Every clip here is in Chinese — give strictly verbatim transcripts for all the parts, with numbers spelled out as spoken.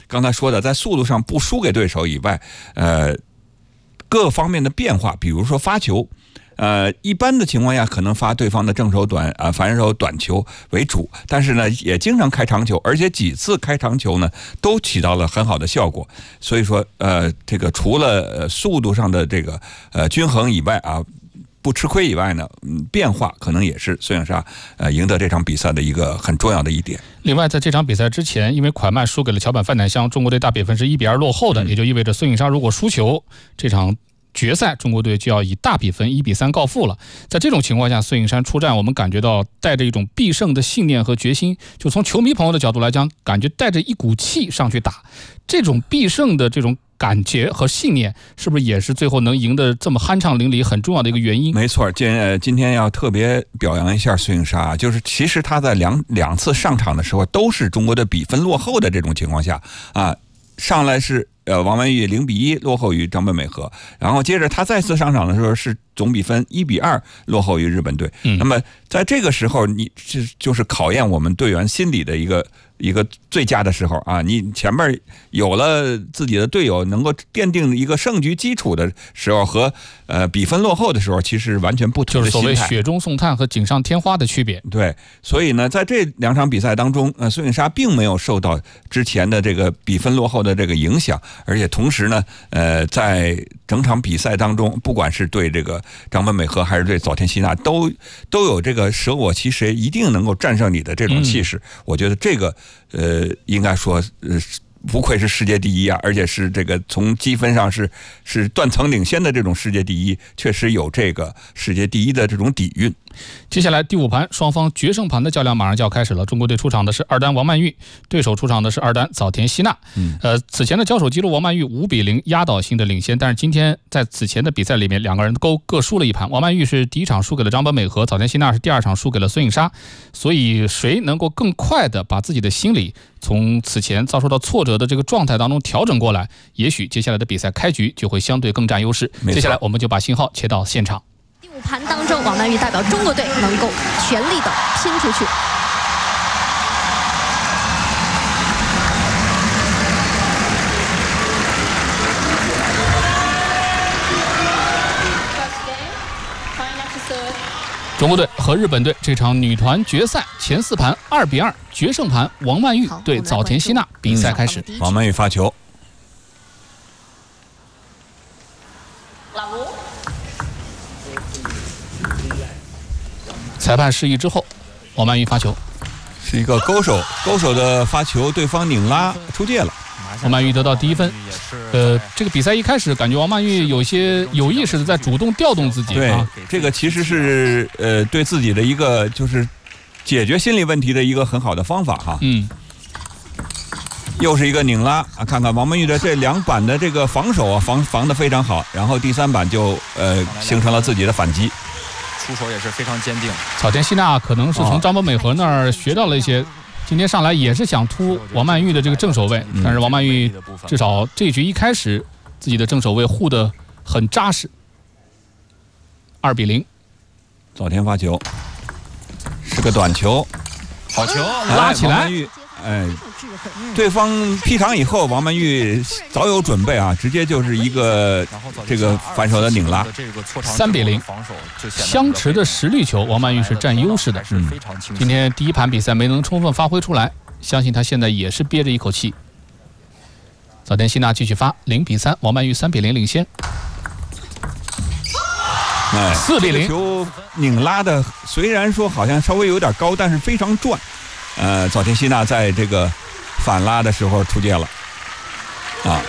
刚才说的，在速度上不输给对手以外，呃，各方面的变化，比如说发球。呃，一般的情况下，可能发对方的正手短啊、呃、反手短球为主，但是呢，也经常开长球，而且几次开长球呢，都起到了很好的效果。所以说，呃，这个除了速度上的这个呃均衡以外啊，不吃亏以外呢，嗯，变化可能也是孙颖莎呃赢得这场比赛的一个很重要的一点。 另外，在这场比赛之前，因为蒯曼输给了桥本范乃香，中国队大比分是一比二落后的，也就意味着孙颖莎如果输球，这场决赛中国队就要以大比分一比三告负了。在这种情况下，孙颖莎出战，我们感觉到带着一种必胜的信念和决心，就从球迷朋友的角度来讲，感觉带着一股气上去打，这种必胜的这种感觉和信念，是不是也是最后能赢得这么酣畅淋漓很重要的一个原因？ 没错，今呃今天要特别表扬一下孙颖莎，就是其实她在两两次上场的时候都是中国的比分落后的这种情况下啊，上来是呃王曼玉零比一落后于张本美和，然后接着她再次上场的时候是总比分一比二落后于日本队。嗯、那么在这个时候，你是就是考验我们队员心理的一个。一个最佳的时候啊，你前面有了自己的队友能够奠定一个胜局基础的时候，和呃比分落后的时候，其实完全不同的心态， 就是所谓雪中送炭和锦上添花的区别。 对，所以呢，在这两场比赛当中，呃，孙颖莎并没有受到之前的这个比分落后的这个影响，而且同时呢，呃，在整场比赛当中，不管是对这个张本美和还是对早田希娜，都都有这个舍我其谁，一定能够战胜你的这种气势。嗯、我觉得这个。呃，应该说，呃，不愧是世界第一啊，而且是这个从积分上是是断层领先的这种世界第一，确实有这个世界第一的这种底蕴。 接下来第五盘，双方决胜盘的较量马上就要开始了。中国队出场的是二单王曼玉，对手出场的是二单早田希娜。嗯，呃，此前的交手记录，王曼玉五比零压倒性的领先，但是今天在此前的比赛里面，两个人都各输了一盘。王曼玉是第一场输给了张本美和，早田希娜是第二场输给了孙颖莎。所以谁能够更快的把自己的心理从此前遭受到挫折的这个状态当中调整过来，也许接下来的比赛开局就会相对更占优势。接下来我们就把信号切到现场。 第五盘当中，王曼玉代表中国队能够全力的拼出去。 中国队和日本队这场女团决赛前四盘二比二决胜盘，王曼玉对早田希娜，比赛开始。 王曼玉发球。 裁判示意之后，王曼玉发球， 是一个勾手，勾手的发球，对方拧拉出界了， 王曼玉得到第一分。呃，这个比赛一开始感觉王曼玉有些有意识的在主动调动自己。 对， 啊、 这个其实是呃对自己的一个就是解决心理问题的一个很好的方法哈。 嗯。 又是一个拧拉啊！看看王曼玉的这两板的这个防守啊，防防得非常好，然后第三板就呃形成了自己的反击。 出手也是非常坚定。 早田希娜可能是从张本美和那儿学到了一些，今天上来也是想突王曼玉的这个正手位，但是王曼玉至少这一局一开始自己的正手位护得很扎实。二比零， 早田发球，是个短球， 好球， 拉起来。 哎，对方劈长以后，王曼玉早有准备啊，直接就是一个这个反手的拧拉， 三比零，相持的实力球，王曼玉是占优势的。嗯，今天第一盘比赛没能充分发挥出来，相信他现在也是憋着一口气。早田希娜继续发，零比三，王曼玉三比零领先。 哎， 四比零， 球拧拉的虽然说好像稍微有点高，但是非常转。呃，早田希娜在这个反拉的时候出界了，啊，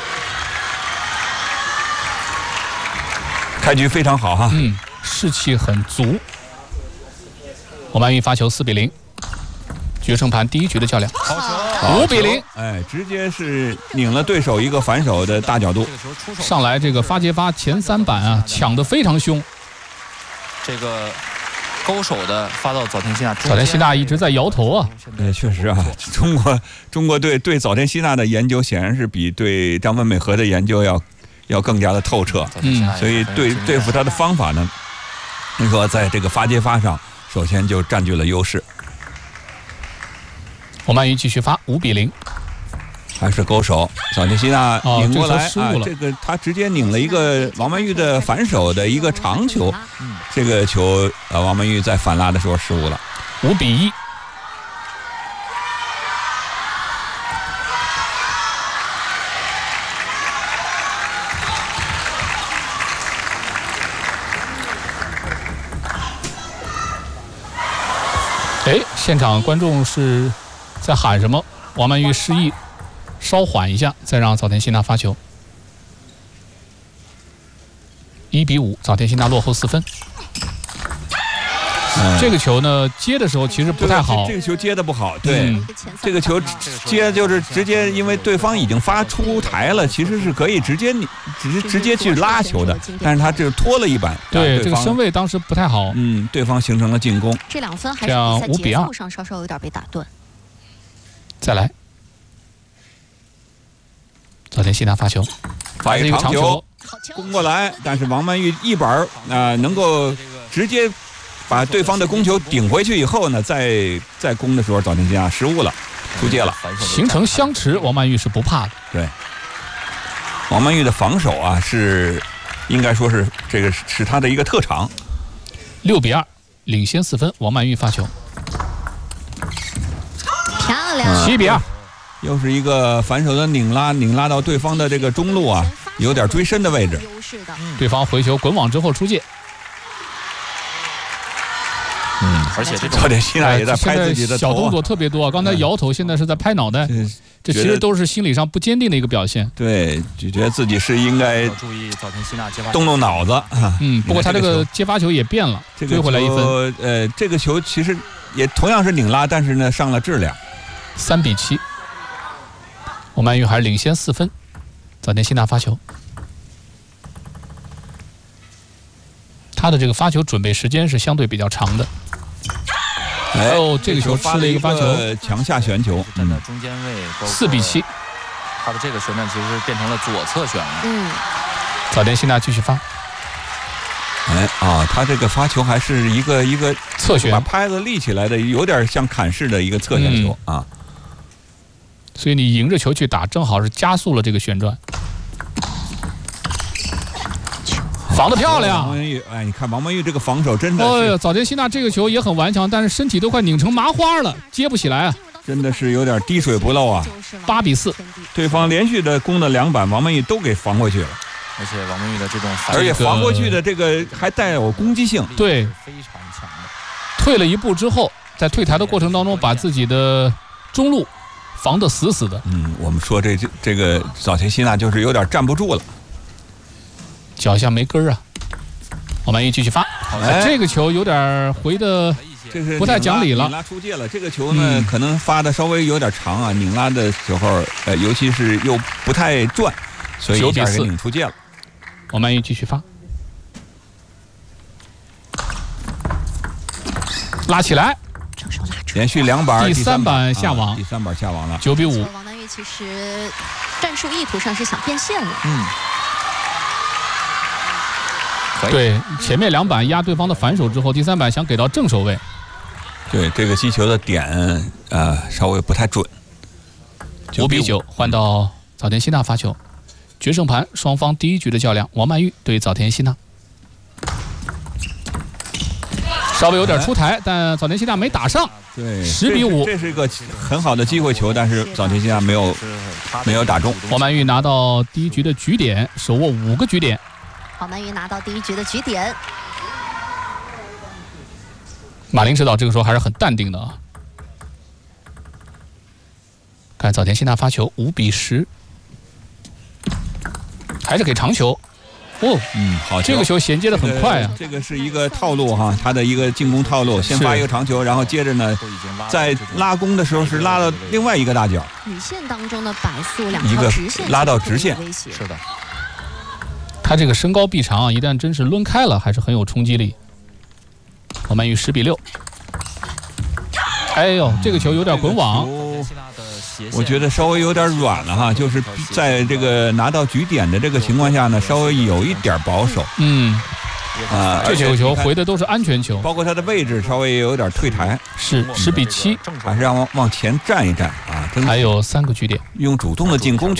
开局非常好哈， 嗯，士气很足。王曼玉发球四比零，决胜盘第一局的较量，五比零， 哎，直接是拧了对手一个反手的大角度， 上来这个发接发前三板啊，抢得非常凶， 这个。勾手的发到早田希娜， 早田希娜一直在摇头啊。 对，确实啊，中国中国队对早田希娜的研究显然是比对张本美和的研究要要更加的透彻。嗯，所以对对付他的方法呢，你说在这个发接发上，首先就占据了优势。 王曼玉继续发，五比零。 还是勾手，早田希娜拧过来、 哦、 啊，这个他直接拧了一个王曼玉的反手的一个长球，嗯、这个球呃王曼玉在反拉的时候失误了， 五比一。哎，现场观众是在喊什么？王曼玉示意稍缓一下，再让早田希娜发球。一比五，早田希娜落后四分。嗯、这个球呢，接的时候其实不太好。 这个球接的不好，对，嗯、这个球接就是直接，因为对方已经发出台了，其实是可以直接你直直接去拉球的，但是他这拖了一板。 对，对这个身位当时不太好。 嗯，对方形成了进攻。 这两分还是比赛节奏上稍稍有点被打断。 再来，早田希娜发球， 发一个长球攻过来，但是王曼玉一板啊、呃、能够直接把对方的攻球顶回去以后呢，再再攻的时候，早田希娜失误了，出界了， 形成相持，王曼玉是不怕的。 对，王曼玉的防守啊是应该说是这个是他的一个特长。 六比二，领先四分，王曼玉发球。 漂亮， 七比二， 又是一个反手的拧拉，拧拉到对方的这个中路啊，有点追身的位置。 对方回球滚网之后出界。 嗯，而且这早田希娜也在拍自己的头、啊、 小动作特别多啊！刚才摇头，现在是在拍脑袋，嗯、这其实都是心理上不坚定的一个表现。 对，就觉得自己是应该注意早田希娜接发动动脑子。 嗯，不过他这个接发球也变了， 这个追回来一分。 呃，这个球其实也同样是拧拉，但是呢上了质量。 三比七，王曼玉还是领先四分。早田希娜发球，他的这个发球准备时间是相对比较长的。 哎哦，这个球吃了一个发球， 强下旋球， 站在中间位， 四比七。 他的这个旋转其实变成了左侧旋了。 嗯， 早田希娜继续发。 哎啊，他这个发球还是一个一个侧旋， 把拍子立起来的，有点像砍式的一个侧旋球、嗯、啊。 所以你迎着球去打，正好是加速了这个旋转。防得漂亮， 王曼玉，哎，你看王曼玉这个防守真的是， 哎呀，早田希娜这个球也很顽强，但是身体都快拧成麻花了，接不起来啊， 真的是有点滴水不漏啊。 八比四， 对方连续的攻的两板，王曼玉都给防回去了， 而且王曼玉的这种， 而且防过去的这个还带有攻击性， 对， 非常强的。 退了一步之后，在退台的过程当中，把自己的中路防得死死的。 嗯，我们说这这这个早田希娜就是有点站不住了。 脚下没根儿啊！王曼玉继续发、哎，这个球有点回的不太讲理了。 拧拉出界了，这个球呢、嗯、可能发的稍微有点长啊，拧拉的时候，呃，尤其是又不太转，所以一下给拧出界了。 王曼玉继续发，拉起来， 连续两板， 第三板下网， 啊、第三板下网了， 九比五。 王曼玉其实战术意图上是想变线了。 嗯。 对，前面两板压对方的反手之后，第三板想给到正手位。 对，这个击球的点呃稍微不太准。 五比九，换到早田希娜发球。决胜盘双方第一局的较量，王曼玉对早田希娜。稍微有点出台，但早田希娜没打上。 对， 十比五， 这是一个很好的机会球，但是早田希娜没有没有打中。 王曼玉拿到第一局的局点，手握五个局点。 王曼玉拿到第一局的局点。 马林指导这个时候还是很淡定的啊。看早田希娜发球，五比十，还是给长球。哦， 嗯，好， 这个球衔接的很快啊。 这个是一个套路哈，他的一个进攻套路，先发一个长球，然后接着呢，在拉弓的时候是拉到另外一个大角。 女线当中的白素两条直线， 拉到直线， 是的。 他这个身高臂长啊，一旦真是抡开了，还是很有冲击力。王曼玉十比六。哎呦，这个球有点滚网， 我觉得稍微有点软了哈，就是在这个拿到局点的这个情况下呢，稍微有一点保守。 嗯， 啊， 这九球回的都是安全球， 包括他的位置稍微有点退台。 是十比七， 还是让往往前站一站啊， 争取还有三个局点， 用主动的进攻去。